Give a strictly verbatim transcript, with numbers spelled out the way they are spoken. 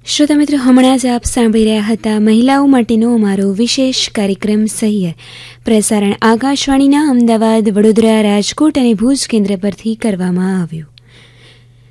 શ્રોતા મિત્રો, હમણાં જ આપ સાંભળી રહ્યા હતા મહિલાઓ માટેનો અમારો વિશેષ કાર્યક્રમ સહિયર. પ્રસારણ આકાશવાણીના અમદાવાદ, વડોદરા, રાજકોટ અને ભુજ કેન્દ્ર પરથી કરવામાં આવ્યું.